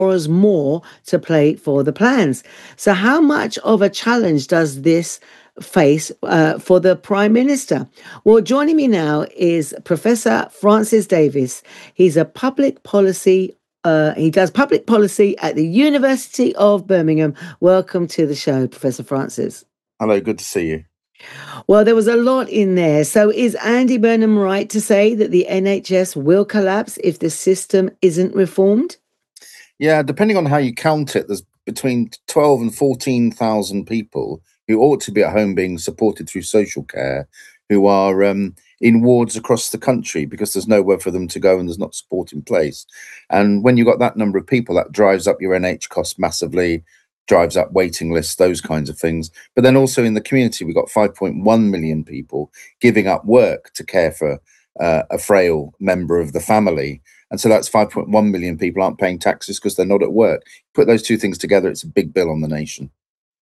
borrows more to pay for the plans. So, how much of a challenge does this face for the Prime Minister? Well, joining me now is Professor Francis Davis. He's a public policy. He does public policy at the University of Birmingham. Welcome to the show, Professor Francis. Hello, good to see you. Well, there was a lot in there. So, is Andy Burnham right to say that the NHS will collapse if the system isn't reformed? Yeah, depending on how you count it, there's between 12 and 14,000 people who ought to be at home being supported through social care who are in wards across the country because there's nowhere for them to go and there's not support in place. And when you've got that number of people, that drives up your NH costs massively, drives up waiting lists, those kinds of things. But then also in the community, we've got 5.1 million people giving up work to care for a frail member of the family. And so that's 5.1 million people aren't paying taxes because they're not at work. Put those two things together, it's a big bill on the nation.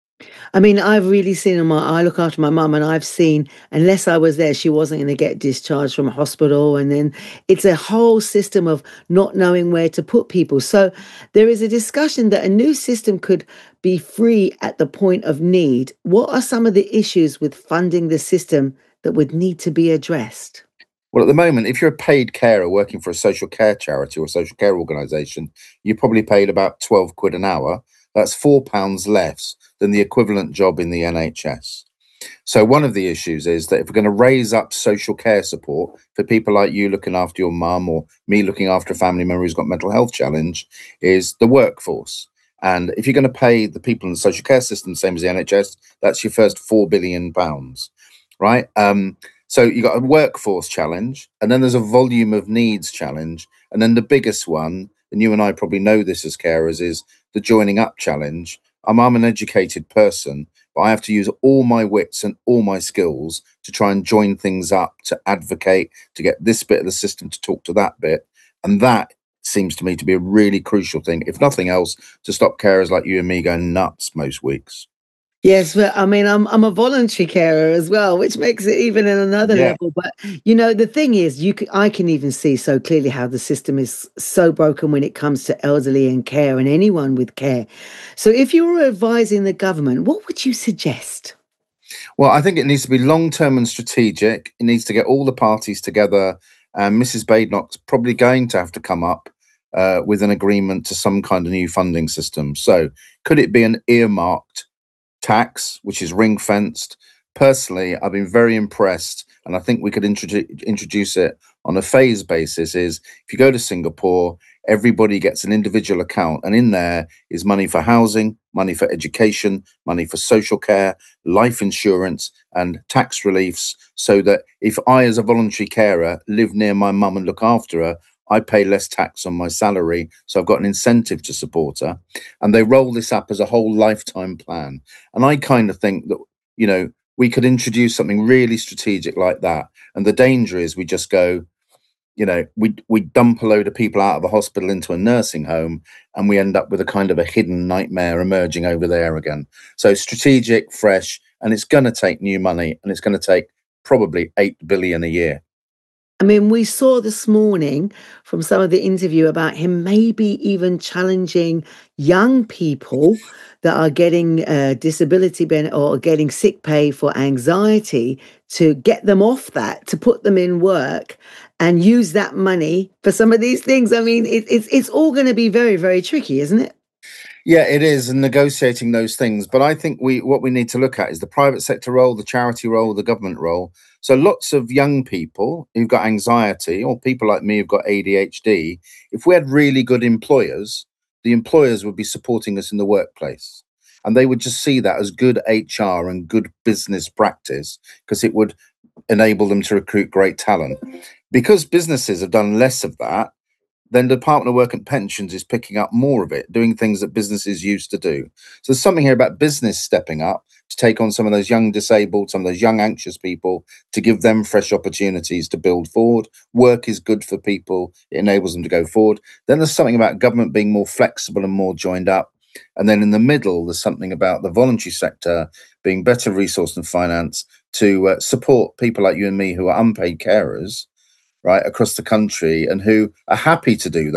I mean, I've really seen I look after my mum, and I've seen, unless I was there, she wasn't going to get discharged from a hospital. And then it's a whole system of not knowing where to put people. So there is a discussion that a new system could be free at the point of need. What are some of the issues with funding the system that would need to be addressed? Well, at the moment, if you're a paid carer working for a social care charity or a social care organisation, you're probably paid about 12 quid an hour. That's £4 less than the equivalent job in the NHS. So one of the issues is that if we're going to raise up social care support for people like you looking after your mum or me looking after a family member who's got mental health challenge, is the workforce. And if you're going to pay the people in the social care system the same as the NHS, that's your first £4 billion, right? So you've got a workforce challenge, and then there's a volume of needs challenge. And then the biggest one, and you and I probably know this as carers, is the joining up challenge. I'm an educated person, but I have to use all my wits and all my skills to try and join things up, to advocate, to get this bit of the system to talk to that bit. And that seems to me to be a really crucial thing, if nothing else, to stop carers like you and me going nuts most weeks. Yes, but I mean, I'm a voluntary carer as well, which makes it even in another Yeah. level. But the thing is, I can even see so clearly how the system is so broken when it comes to elderly and care and anyone with care. So, if you were advising the government, what would you suggest? Well, I think it needs to be long-term and strategic. It needs to get all the parties together. And Mrs. Badenoch's probably going to have to come up with an agreement to some kind of new funding system. So could it be an earmarked tax, which is ring fenced? Personally, I've been very impressed, and I think we could introduce it on a phase basis. Is if you go to Singapore, everybody gets an individual account, and in there is money for housing, money for education, money for social care, life insurance, and tax reliefs, so that if I, as a voluntary carer, live near my mum and look after her, I pay less tax on my salary, so I've got an incentive to support her. And they roll this up as a whole lifetime plan. And I kind of think that, we could introduce something really strategic like that. And the danger is we just go, we dump a load of people out of a hospital into a nursing home, and we end up with a kind of a hidden nightmare emerging over there again. So strategic, fresh, and it's going to take new money, and it's going to take probably 8 billion a year. I mean, we saw this morning from some of the interview about him maybe even challenging young people that are getting disability benefit or getting sick pay for anxiety to get them off that, to put them in work and use that money for some of these things. I mean, it's all going to be very, very tricky, isn't it? Yeah, it is, and negotiating those things. But I think what we need to look at is the private sector role, the charity role, the government role. So lots of young people who've got anxiety, or people like me who've got ADHD, if we had really good employers, the employers would be supporting us in the workplace. And they would just see that as good HR and good business practice, because it would enable them to recruit great talent. Because businesses have done less of that, then the Department of Work and Pensions is picking up more of it, doing things that businesses used to do. So there's something here about business stepping up to take on some of those young disabled, some of those young anxious people, to give them fresh opportunities to build forward. Work is good for people. It enables them to go forward. Then there's something about government being more flexible and more joined up. And then in the middle, there's something about the voluntary sector being better resourced and financed to support people like you and me who are unpaid carers, right, across the country, and who are happy to do that,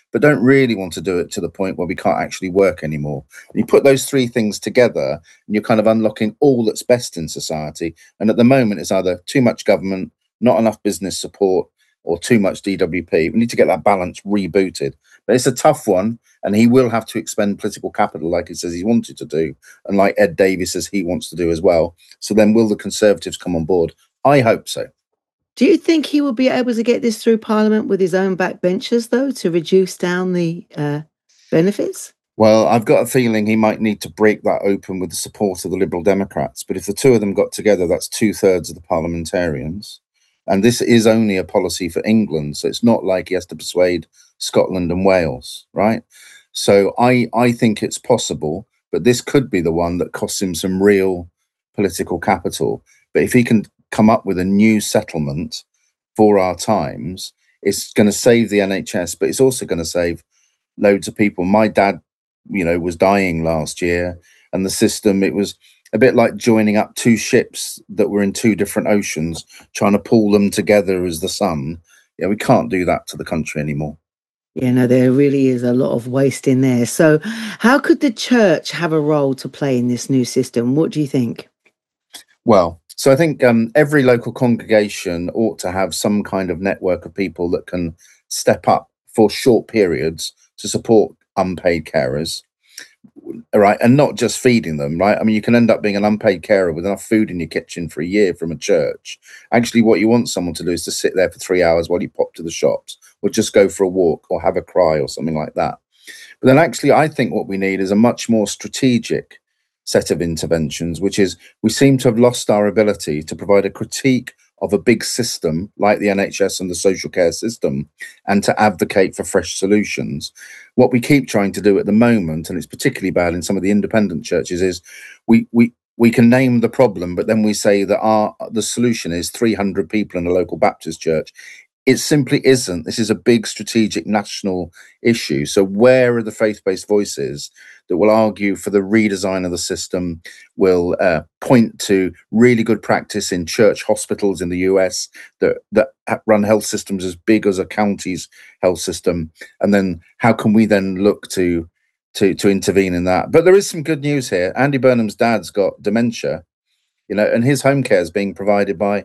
but don't really want to do it to the point where we can't actually work anymore. And you put those three things together and you're kind of unlocking all that's best in society. And at the moment, it's either too much government, not enough business support, or too much DWP. We need to get that balance rebooted. But it's a tough one, and he will have to expend political capital like he says he wanted to do, and like Ed Davies says he wants to do as well. So then will the Conservatives come on board? I hope so. Do you think he will be able to get this through Parliament with his own backbenchers, though, to reduce down the benefits? Well, I've got a feeling he might need to break that open with the support of the Liberal Democrats. But if the two of them got together, that's 2/3 of the parliamentarians. And this is only a policy for England. So it's not like he has to persuade Scotland and Wales, right? So I think it's possible, but this could be the one that costs him some real political capital. But if he can come up with a new settlement for our times, it's going to save the NHS, but it's also going to save loads of people. My dad, was dying last year, and the system, it was a bit like joining up two ships that were in two different oceans, trying to pull them together as the sun. Yeah, we can't do that to the country anymore. Yeah, no, there really is a lot of waste in there. So how could the church have a role to play in this new system? What do you think? Well, so I think every local congregation ought to have some kind of network of people that can step up for short periods to support unpaid carers. Right, and not just feeding them, right? I mean, you can end up being an unpaid carer with enough food in your kitchen for a year from a church. Actually, what you want someone to do is to sit there for 3 hours while you pop to the shops, or just go for a walk, or have a cry, or something like that. But then actually, I think what we need is a much more strategic set of interventions, which is we seem to have lost our ability to provide a critique of a big system like the NHS and the social care system, and to advocate for fresh solutions. What we keep trying to do at the moment, and it's particularly bad in some of the independent churches, is we can name the problem, but then we say that the solution is 300 people in a local Baptist church. It simply isn't. This is a big strategic national issue. So where are the faith-based voices that will argue for the redesign of the system, will point to really good practice in church hospitals in the US that run health systems as big as a county's health system? And then how can we then look to intervene in that? But there is some good news here. Andy Burnham's dad's got dementia, and his home care is being provided by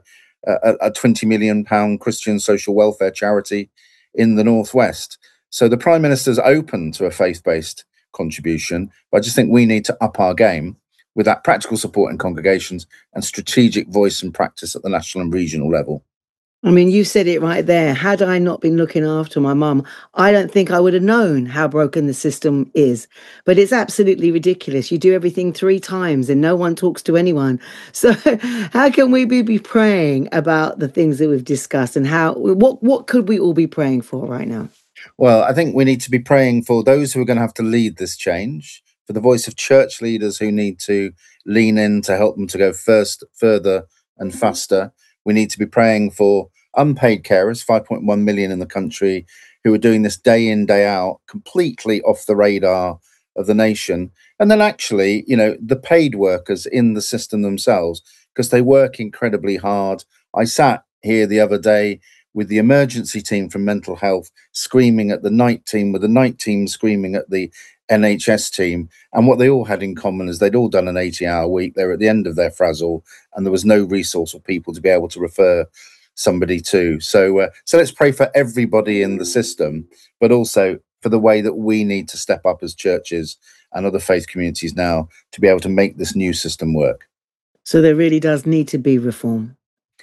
a £20 million Christian social welfare charity in the Northwest. So the Prime Minister's open to a faith-based contribution, but I just think we need to up our game with that practical support in congregations and strategic voice and practice at the national and regional level. I mean, you said it right there. Had I not been looking after my mum, I don't think I would have known how broken the system is. But it's absolutely ridiculous. You do everything 3 times and no one talks to anyone. So how can we be praying about the things that we've discussed, and what could we all be praying for right now? Well, I think we need to be praying for those who are going to have to lead this change, for the voice of church leaders who need to lean in to help them to go further and faster. We need to be praying for unpaid carers, 5.1 million in the country, who are doing this day in, day out, completely off the radar of the nation. And then actually, the paid workers in the system themselves, because they work incredibly hard. I sat here the other day with the emergency team from mental health screaming at the night team, with the night team screaming at the NHS team. And what they all had in common is they'd all done an 80-hour week. They were at the end of their frazzle, and there was no resource for people to be able to refer somebody to. So let's pray for everybody in the system, but also for the way that we need to step up as churches and other faith communities now to be able to make this new system work. So there really does need to be reform.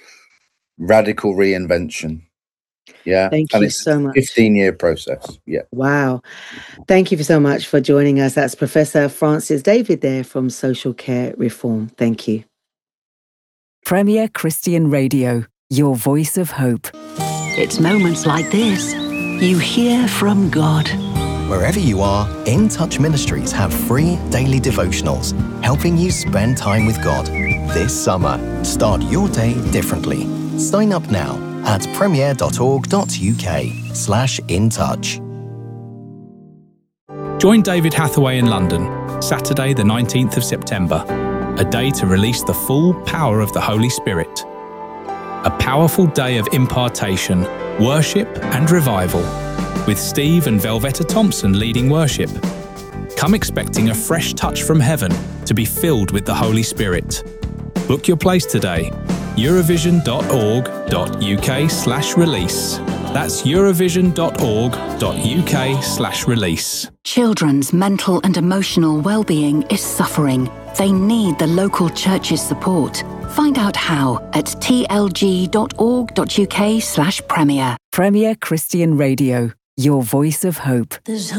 Radical reinvention. Yeah. Thank you so much. 15-year process. Yeah. Wow. Thank you so much for joining us. That's Professor Francis David there from Social Care Reform. Thank you. Premier Christian Radio, your voice of hope. It's moments like this you hear from God. Wherever you are, In Touch Ministries have free daily devotionals, helping you spend time with God. This summer, start your day differently. Sign up now at premier.org.uk/intouch. Join David Hathaway in London, Saturday the 19th of September, a day to release the full power of the Holy Spirit. A powerful day of impartation, worship and revival. with Steve and Velvetta Thompson leading worship. Come expecting a fresh touch from heaven to be filled with the Holy Spirit. Book your place today. Eurovision.org.uk/release. That's Eurovision.org.uk/release. Children's mental and emotional well-being is suffering. They need the local church's support. Find out how at tlg.org.uk/premier. Premier Christian Radio, your voice of hope.